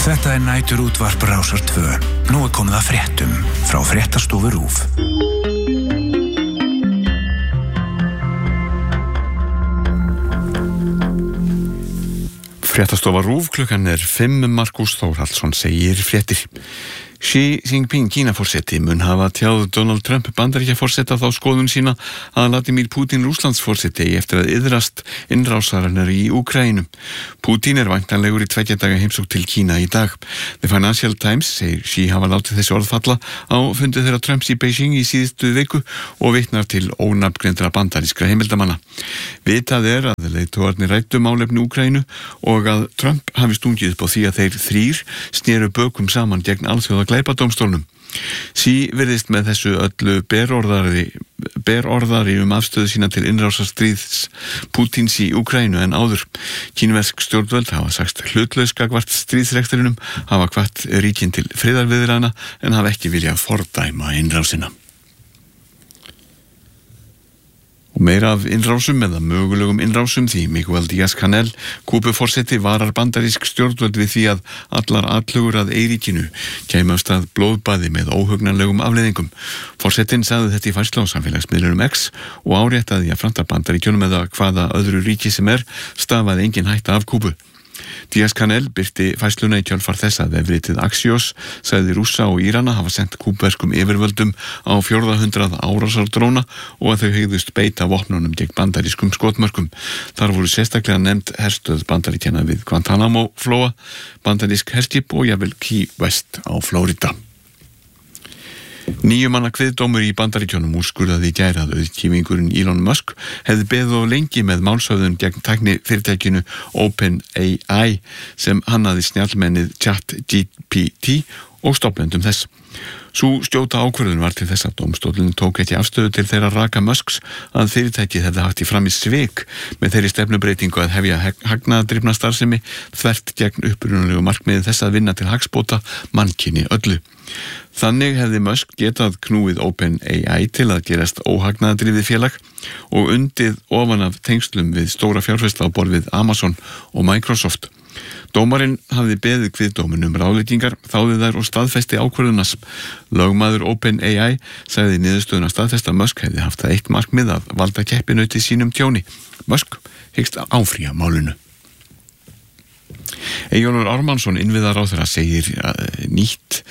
Þetta nætur útvarp Rásar 2. Nú komið að fréttum frá Fréttastofu RÚV. Fréttastofa RÚV, klukkan 5. Markus Þórhallsson segir fréttir. Xi Jinping Kínaforseti mun hafa tjáð Donald Trump Bandaríkjaforseta þá skoðun sína að Vladimir Putin Rússlandsforseti eftir að iðrast innrásarinnar í Úkraínu. Putin væntanlegur í 2 daga heimsókn til Kína í dag. The Financial Times segir Xi hafa látið þessi orð falla á fundi þeirra Trumps í Beijing í síðustu viku og vitnar til ónafngreindra bandarískra heimildamanna. Vitað að leiðtogarnir ræddu málefni Úkraínu og að Trump hafi stungið upp á því að þeir 3 sneru bökum saman gegn alþjóða glæpadómstólnum. Xi virðist með þessu öllu berorðari afstöðu sína til innrásarstríðs Pútins í Úkraínu en áður. Kínversk stjórnvöld hafa sagst hlutlaus gagnvart stríðsrekstrinum, hafa hvatt ríkin til friðarviðræðna en hafa ekki viljað fordæma innrásina. Og meira af innrásum eða mögulegum innrásum því Miguel Díaz-Canel, Kúbuforseti, varar bandarísk stjórnvöld við því að allar atlugur að eyríkinu kæmu af stað blóðbaði með óhugnanlegum afleiðingum. Forsetinn sagði þetta í færslu á samfélagsmiðlunum X og áréttaði að franta Bandaríkjunum eða hvaða öðru ríki sem stafaði engin hætta af Kúbu. Díaz-Canel birti færsluna í kjölfar þess að vefritið Axios sagði Rússa og Írana hafa sent kúbverskum yfirvöldum á 400 árásardróna og að þau hygðust beita vopnunum gegn bandarískum skotmörkum. Þar voru sérstaklega nefnd herstöð Bandaríkjanna við Guantanamo-flóa, bandarísk herskip og jafnvel Key West á Flórida. 9 manna kviðdómur í Bandaríkjunum úrskurðaði í gær að auðkýfingurinn Elon Musk hefði beðið of lengi með málshöfðun gegn tæknifyrirtækinu OpenAI sem hannaði snjallmennið ChatGPT og stofnendum þess. Sú skjóta ákvörðun var til þess að dómstóllinn tók ekki afstöðu til þeirra raka Musks að fyrirtækið hefði haft í frammi svik með þeirri stefnubreitingu að hefja hagnaðardrifna starfsemi þvert gegn upprunalegu markmiði þess að vinna til hagsbóta mannkyni öllu. Þannig hefði Musk getað knúið OpenAI til að gerast óhagnaðardrifið félag og undið ofan af tengslum við stóra fjárfesta á borð við Amazon og Microsoft. Dómarinn hafði beðið kviðdóminn ráðleggingar, þáði þær og staðfesti ákvörðunas. Lögmaður OpenAI sagði niðurstöðuna staðfesta Musk hefði haft það eitt markmið að valda keppinauti sínum tjóni. Musk hyggst áfrýja málinu. Eyjólfur Ármannsson innviðaráðherra segir nýtt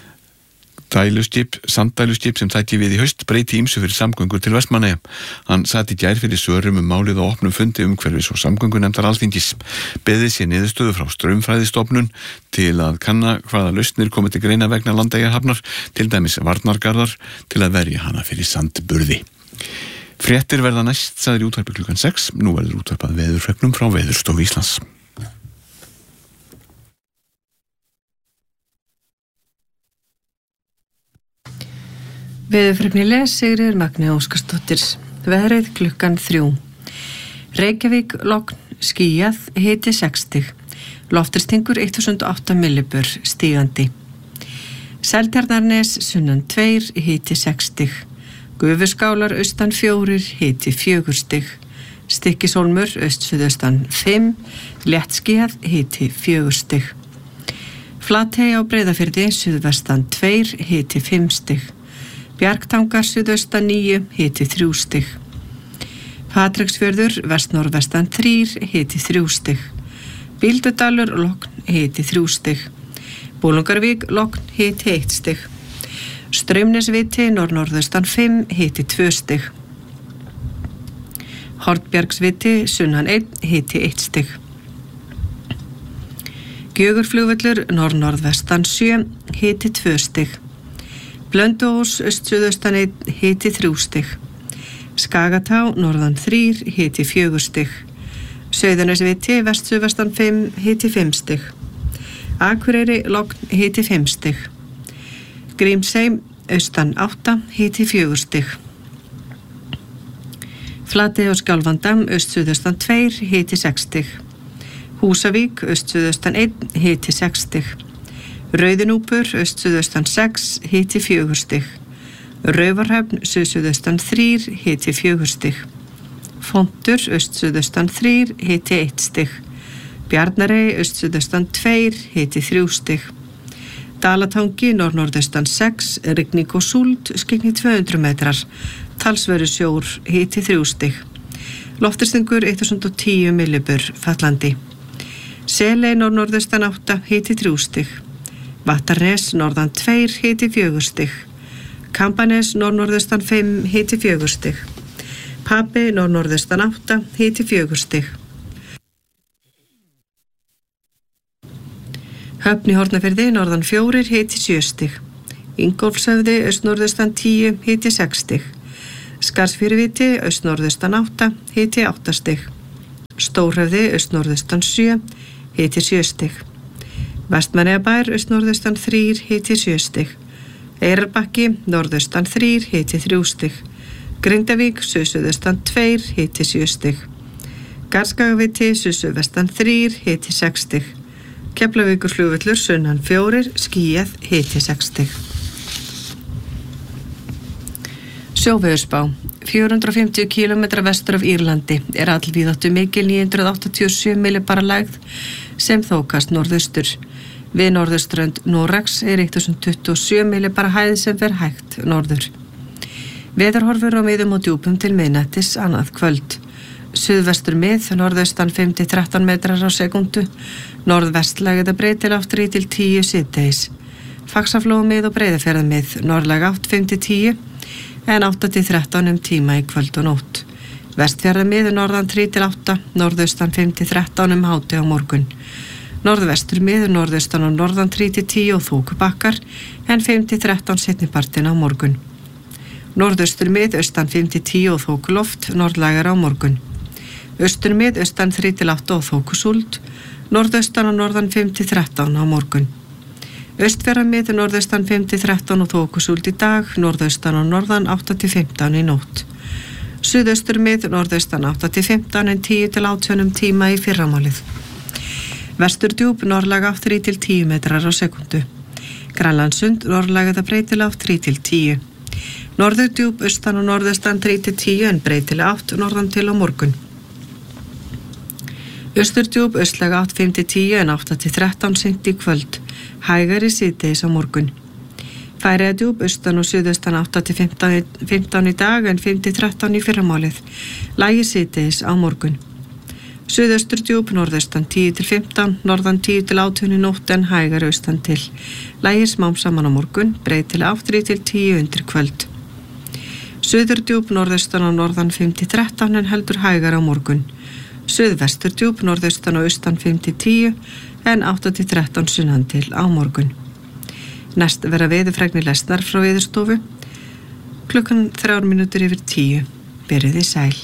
sanddæluskip sem tæki við í haust breyti ýmsu fyrir samgöngur til Vestmannaeyja. Hann sat í gær fyrir svörum málið á opnum fundi umhverfis og samgöngunefndar Alþingis. Beðið sér niðurstöðu frá Straumfræðistofnun til að kanna hvaða lausnir komi til greina vegna Landeyjahafnar, til dæmis varnargarðar til að verja hana fyrir sandburði. Fréttir verða næst, sagði í útvarpi klukkan 6. Nú verður útvarpað veðurfregnum frá Veðurstofu Íslands. Veðurfregnir les Sigríður Magni Óskarsdóttir. Veðrið klukkan 3. Reykjavík logn skýjað, hiti 60. Lofthristingur 1008 millibur, stígandi. Seltjarnarnes sunnan 2, hiti 60. Gufuskálar austan 4, hiti 4 stig. Stykkishólmur aust-suðaustan 5, léttskýjað, hiti 4 stig. Flatey á Breiðafirði suðvestan 2, hiti 5 stig. Bjargtangar suðaustan 9, hiti 3 stig. Patreksfjörður vest-norðvestan 3, hiti 3 stig. Bíldudalur logn, hiti 3 stig. Bolungarvík logn, hiti 1 stig. Straumnesviti norð-norðaustan 5, hiti 2 stig. Hornbjargsviti sunnan 1, hiti 1 stig. Gjögurflugvöllur norð-norðvestan 7, hiti 2 stig. Blönduós öst-suðaustan 1, hiti 3 stig. Skagatá norðan 3, hiti 4 stig. Sauðanesviti vest-suðvestan 5, hiti 5 stig. Akureyri logn, hiti 5 stig. Grímsey austan 8, hiti 4 stig. Flatey á Skjálfanda öst-suðaustan 2, hiti 6 stig. Húsavík öst-suðaustan 1, hiti 6 stig. Rauðinúpur öst-suðaustan 6, hiti 4 stig. Raufarhöfn suð-suðaustan 3, hiti 4 stig. Fontur öst-suðaustan 3, hiti 1 stig. Bjarnarey austsuðaustan 2, hiti 3 stig. Dalatangi norðnorðaustan 6, rigning og súld, skyggni 200 metrar, talsverður sjór, hiti 3 stig. Lofthristingur 1010 millibur, fallandi. Seley norðnorðaustan 8, hiti 3 stig. Vattarnes norðan 2, hiti 4 stig. Kambanes norðnorðaustan 5, hiti 4 stig. Papi norðnorðaustan 8, hiti 4 stig. Höfn í Hornafirði norðan 4, hiti 7 stig. Ingólfshöfði austnorðaustan 10, hiti 6 stig. Skarðsfjöruviti austnorðaustan 8, hiti 8 stig. Stórhöfði austnorðaustan 7, hiti 7 stig. Vestmannaeyjabær austnorðaustan 3, hiti 7 stig. Eyrarbakki norðaustan 3, hiti 3 stig. Grindavík suðsuðaustan 2, hiti 7 stig. Garðskagaviti suðsuðvestan 3, hiti 6 stig. Keflavíkurflugvöllur sunnan 4, skýjað, hiti 6 stig. Sjóveðurspá. 450 km vestur af Írlandi allvíðáttu mikil 987 millibara lægð sem þókast norðaustur. Við norðurströnd Noregs 1027 millibara hæð sem fer hægt norður. Veðurhorfur á miðum og djúpum til miðnættis annað kvöld. Suðvestur mið, norðaustan 5-13 metrar á sekundu, norðvestlæg eða breytileg átt 3-10 síðdegis. Faxaflóa mið og Breiðafjarðar mið, norðlæg átt 5-10 en 8-13 tíma í kvöld og nótt. Vestfjarðar mið, norðan 3-8, norðaustan 5-13 háti á morgun. Norðvestur mið, norðaustan og norðan 3-10 og þúkubakkar en 5-13 seinnipartin á morgun. Norðaustur mið, austan 5-10 og þókuloft, norðlægar á morgun. Austur mið, austan 3-8 og þókusúld, norðaustan og norðan 5-13 á morgun. Austfjarðar mið, norðaustan 5-13 og þókusúld í dag, norðaustan og norðan 8-15 í nótt. Suðaustur mið, norðaustan 8-15 en 10-18 tíma í fyrramálið. Vesturdjúp, norðlæg 3-10 metrar á sekundu. Grænlandssund, norðlæg eða breytileg 3-10. Norðurdjúp, austan og norðaustan 3-10 en breytileg 8 norðan til á morgun. Austurdjúp, austlæg 5-10 en 8-13 seint í kvöld. Hægari síðdegis á morgun. Færeyjadjúp, austan og suðaustan 8-15 í dag en 5-13 í fyrramálið. Lægir síðdegis á morgun. Suðausturdjúp, norðaustan 10-15, norðan 10-18 í nótt en hægari austan til. Lægir smám saman á morgun, breytileg 8-10 undir kvöld. Suðurdjúp, norðaustan og norðan 5-13 en heldur hægar á morgun. Suðvesturdjúp, norðaustan og austan 5-10 en 8-13 sunnan til á morgun. Næst verða veðurfregnir lesnar frá Veðurstofu. Klukkan 9:03. Verið sæl.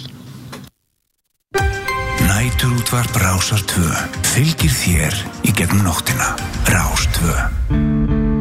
Næturútvarp Rásar 2 fylgir þér í gegnum nóttina. Rás 2.